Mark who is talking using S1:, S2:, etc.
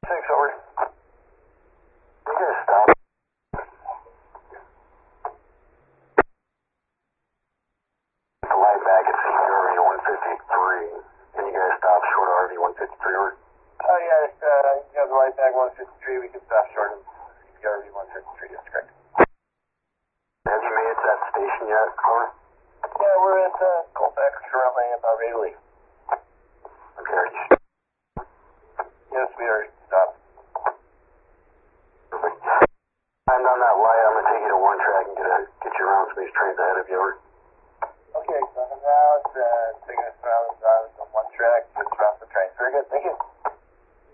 S1: 6 over. You guys stop. The light back at CRV 153. Can you guys stop short of RV 153 over?
S2: Oh yeah, you have the light back 153, we can stop short of CRV 153, that's correct.
S1: Have you made it to that station yet, over?
S2: Yeah, we're at Colfax currently, about ready to leave.
S1: Okay, are you
S2: Yes, we are stopped.
S1: perfect? I'm on that light, I'm gonna take you to one track and get you around some of these trains ahead of you, over?
S2: Okay, so now it's taking us around on one track, just around the train. Very good, thank you.